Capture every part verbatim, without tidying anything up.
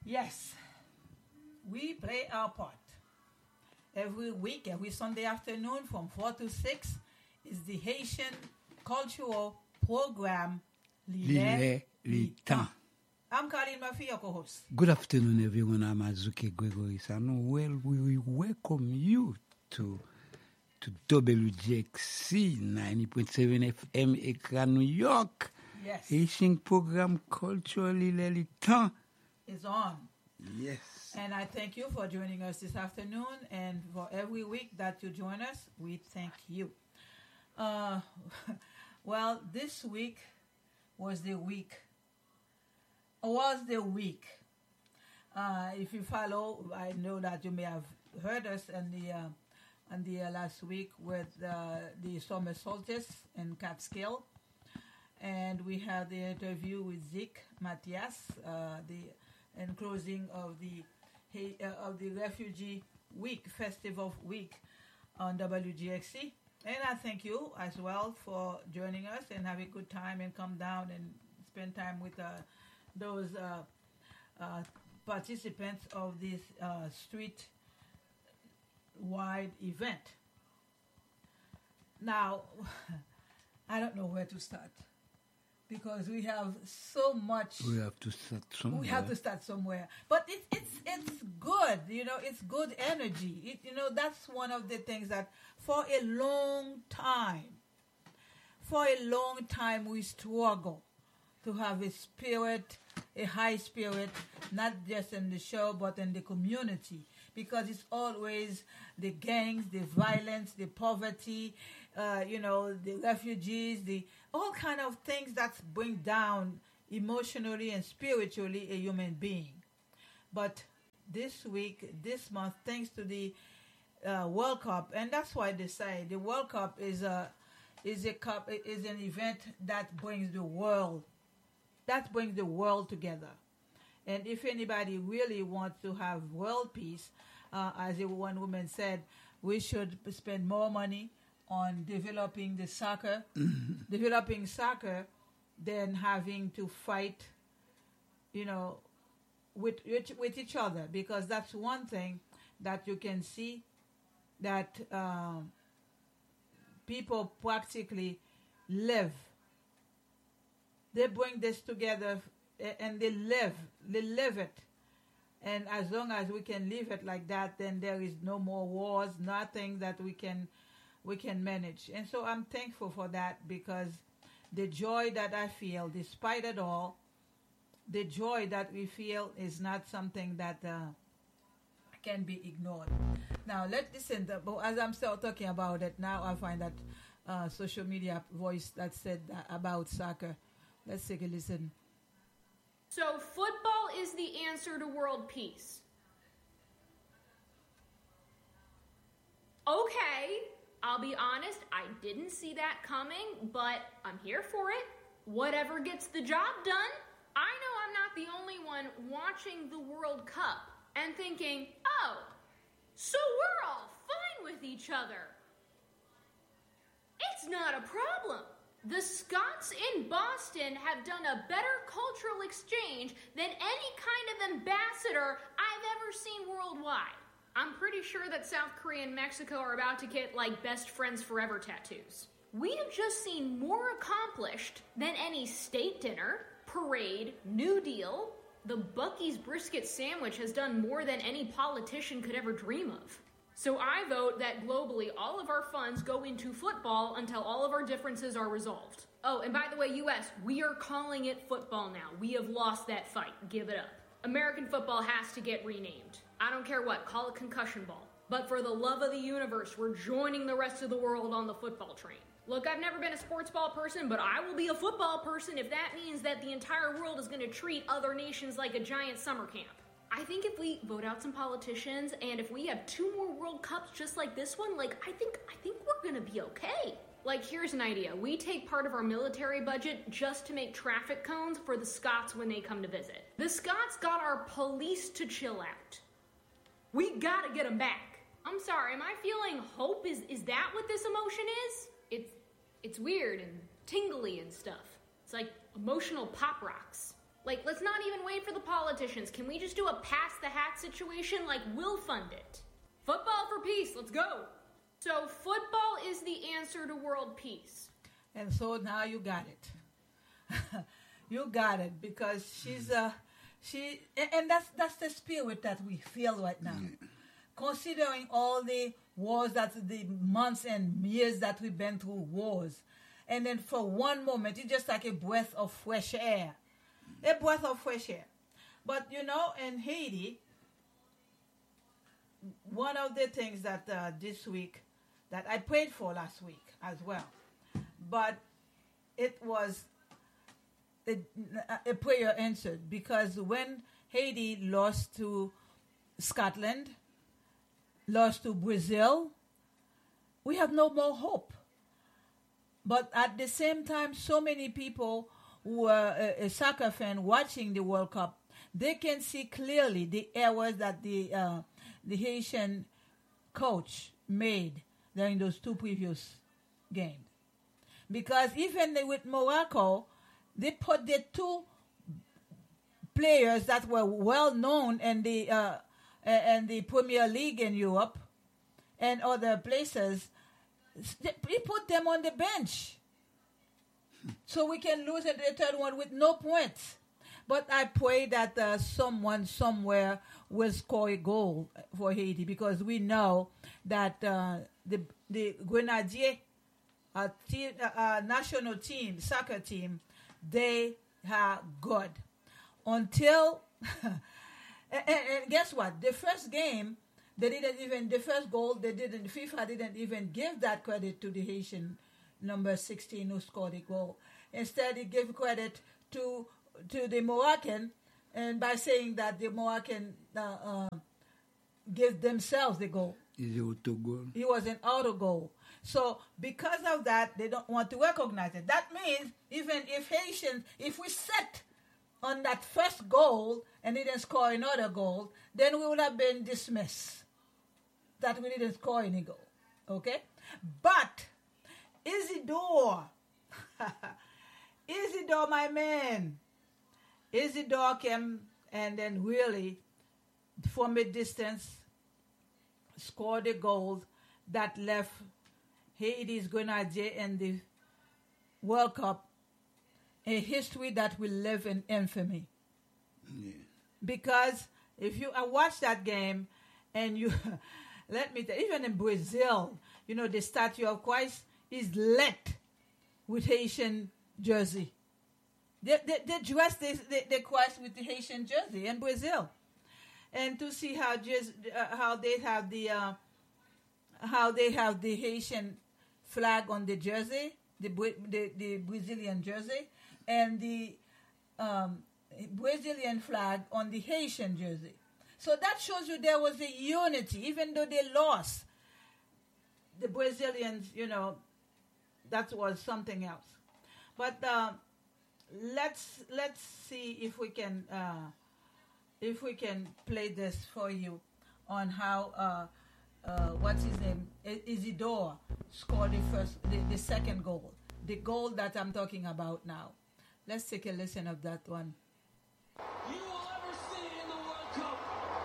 Yes, we play our part. Every week, every Sunday afternoon from four to six is the Haitian cultural program Lile Litan. I'm Colleen Murphy, your co-host. Good afternoon, everyone. I'm Azuke Gregory Sano. Well, we welcome you to to W G X C ninety point seven F M Ekran, New York. Yes. Haitian program Culture Lile Litan is on. Yes. And I thank you for joining us this afternoon, and for every week that you join us, we thank you. Uh, well, this week was the week, was the week. Uh, if you follow, I know that you may have heard us in the uh, in the uh, last week with uh, the summer solstice in Catskill, and we had the interview with Zeke Matthias, uh, the in closing of the uh, of the Refugee Week, Festival Week on W G X C. And I thank you as well for joining us and have a good time and come down and spend time with uh, those uh, uh, participants of this uh, street-wide event. Now, I don't know where to start because we have so much. We have to start somewhere. We have to start somewhere, but it, it's it's good, you know. It's good energy. It, you know, that's one of the things that for a long time, for a long time we struggle to have a spirit, a high spirit, not just in the show but in the community, because it's always the gangs, the violence, the poverty, uh, you know, the refugees, the all kind of things that bring down emotionally and spiritually a human being. But this week, this month, thanks to the uh, World Cup, and that's why they say the World Cup is a is a cup is an event that brings the world that brings the world together. And if anybody really wants to have world peace, uh, as a one woman said, we should spend more money on developing the soccer, developing soccer, than having to fight, you know, with, with with each other. Because that's one thing that you can see, that um, people practically live. They bring this together and they live, they live it. And as long as we can live it like that, then there is no more wars, nothing that we can we can manage. And so I'm thankful for that, because the joy that I feel, despite it all, the joy that we feel is not something that uh, can be ignored. Now, let's listen. To, as I'm still talking about it, now I find that uh, social media voice that said that about soccer. Let's take a listen. So football is the answer to world peace. Okay, I'll be honest, I didn't see that coming, but I'm here for it. Whatever gets the job done. I know I'm not the only one watching the World Cup and thinking, oh, so we're all fine with each other. It's not a problem. The Scots in Boston have done a better cultural exchange than any kind of ambassador I've ever seen worldwide. I'm pretty sure that South Korea and Mexico are about to get, like, best friends forever tattoos. We have just seen more accomplished than any state dinner, parade, New Deal. The Buc-ee's brisket sandwich has done more than any politician could ever dream of. So I vote that globally all of our funds go into football until all of our differences are resolved. Oh, and by the way, U S, we are calling it football now. We have lost that fight. Give it up. American football has to get renamed. I don't care what, call it concussion ball. But for the love of the universe, we're joining the rest of the world on the football train. Look, I've never been a sports ball person, but I will be a football person if that means that the entire world is going to treat other nations like a giant summer camp. I think if we vote out some politicians and if we have two more World Cups just like this one, like, I think I think we're going to be okay. Like, here's an idea. We take part of our military budget just to make traffic cones for the Scots when they come to visit. The Scots got our police to chill out. We got to get them back. I'm sorry, am I feeling hope? Is is that what this emotion is? It's it's weird and tingly and stuff. It's like emotional pop rocks. Like, let's not even wait for the politicians. Can we just do a pass the hat situation? Like, we'll fund it. Football for peace, let's go. So football is the answer to world peace. And so now you got it. You got it, because she's uh she and, and that's that's the spirit that we feel right now. Mm. Considering all the wars, that the months and years that we've been through wars, and then for one moment it's just like a breath of fresh air. A breath of fresh air. But you know, in Haiti, one of the things that uh, this week that I prayed for last week as well, but it was a, a prayer answered, because when Haiti lost to Scotland, lost to Brazil, we have no more hope. But at the same time, so many people who are a, a soccer fan watching the World Cup, they can see clearly the errors that the uh, the Haitian coach made during those two previous games. Because even with Morocco, they put the two players that were well known in the uh, in the Premier League in Europe and other places. He put them on the bench, so we can lose at the third one with no points. But I pray that uh, someone somewhere will score a goal for Haiti, because we know that uh, the the Grenadier uh, team, uh, uh, national team, soccer team, they are good. Until and, and, and guess what? The first game, they didn't even the first goal. They didn't. FIFA didn't even give that credit to the Haitian number sixteen who scored a goal. Instead, he gave credit to to the Moroccan, and by saying that the Moroccan uh, uh, gave themselves the goal. Is it auto goal? It was an auto goal. So because of that, they don't want to recognize it. That means even if Haitians, if we set on that first goal and didn't score another goal, then we would have been dismissed that we didn't score any goal. Okay? But Isidore, Isidore, my man, Isidore came and then really, from a distance, scored a goal that left Haiti's Grenadier in the World Cup a history that will live in infamy. Yeah. Because if you uh, watch that game and you, let me tell you, even in Brazil, you know, the statue of Christ is lit with Haitian jersey. They, they, they dress the, the, the Christ with the Haitian jersey in Brazil. And to see how just uh, how they have the uh, how they have the Haitian flag on the jersey, the the, the Brazilian jersey, and the um, Brazilian flag on the Haitian jersey. So that shows you there was a unity, even though they lost. The Brazilians, you know, that was something else. But uh, let's let's see if we can uh, if we can play this for you on how uh, uh, what's his name, Isidore scored the first, the, the second goal, the goal that I'm talking about now. Let's take a listen of that one. You will ever see in the World Cup.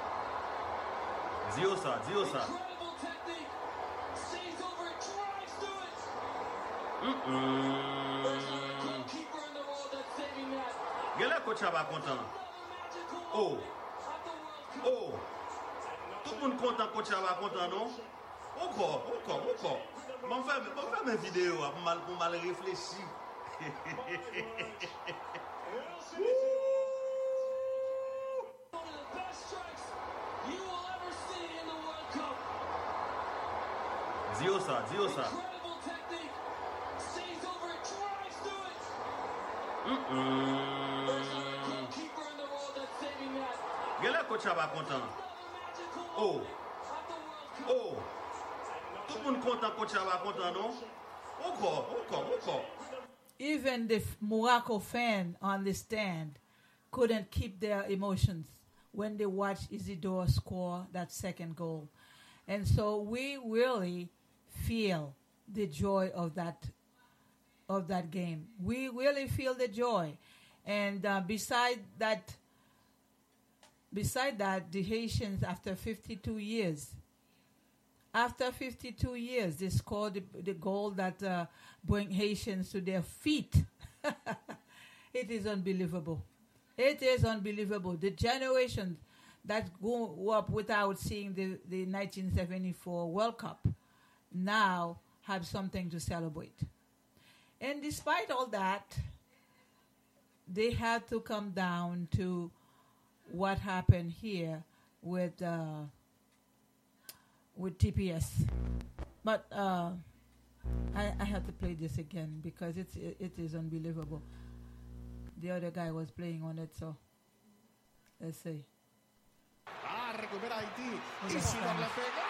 Diosa, Diosa. Incredible technique. Stays over it, drives through it. Mm-mm. There's not a goalkeeper in the world that's saving that. Quel est coach va content? Oh. Oh. Tout le monde content, coach va content, non? Encore, encore, encore. M'en faire, m'en faire mes vidéos pour mal, pour mal réfléchir. Diosa, Diosa. Incredible technique. Stays over it, drives through it. Mm-mm. There's not a goalkeeper in the world that's saving that. Quel est coach va content? Oh. Oh. Tout le monde content, coach va content, non? Encore, encore, encore. Even the Morocco fan on the stand couldn't keep their emotions when they watched Isidore score that second goal. And so we really feel the joy of that of that game. We really feel the joy. And uh, beside that, beside that, the Haitians, after fifty-two years, after fifty-two years, they scored the, the goal that uh, bring Haitians to their feet. It is unbelievable. It is unbelievable. The generation that grew up without seeing the, the nineteen seventy-four World Cup now have something to celebrate. And despite all that, they had to come down to what happened here with uh, with T P S. But uh, I, I have to play this again because it's it, it is unbelievable. The other guy was playing on it, so let's see. Ah, recupera Haití. Y si no le pega.